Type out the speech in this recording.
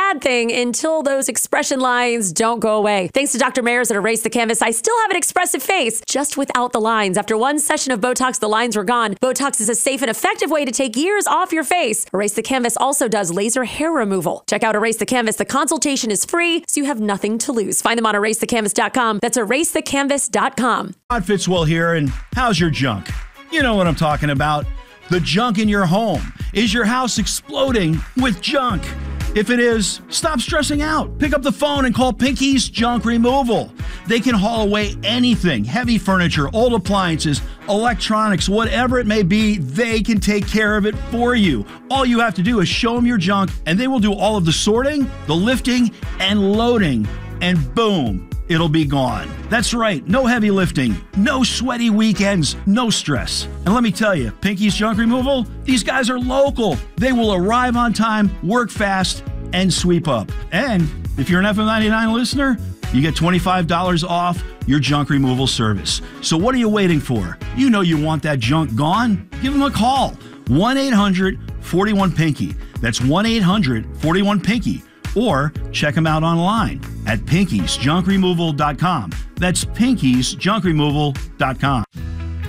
bad thing until those expression lines don't go away. Thanks to Dr. Mayers at Erase the Canvas, I still have an expressive face, just without the lines. After one session of Botox, the lines were gone. Botox is a safe and effective way to take years off your face. Erase the Canvas also does laser hair removal. Check out Erase the Canvas. The consultation is free, so you have nothing to lose. Find them on erasethecanvas.com. That's erasethecanvas.com. Rod Fitzwell here, and how's your junk? You know what I'm talking about. The junk in your home. Is your house exploding with junk? If it is, stop stressing out. Pick up the phone and call Pinky's Junk Removal. They can haul away anything, heavy furniture, old appliances, electronics, whatever it may be, they can take care of it for you. All you have to do is show them your junk, and they will do all of the sorting, the lifting, and loading, and boom, it'll be gone. That's right, no heavy lifting, no sweaty weekends, no stress. And let me tell you, Pinky's Junk Removal, these guys are local. They will arrive on time, work fast, and sweep up. And if you're an FM99 listener, you get $25 off your junk removal service. So what are you waiting for? You know you want that junk gone. Give them a call. 1-800-41-PINKY. That's 1-800-41-PINKY. Or check them out online at pinkysjunkremoval.com. That's pinkysjunkremoval.com.